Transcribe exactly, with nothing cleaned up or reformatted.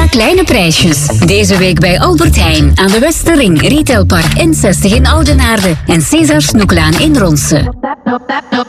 kleine prijsjes. Deze week bij Albert Heijn aan de Westerring, Retailpark N zestig in Oudenaarde en Cesar Snoeklaan in Ronse.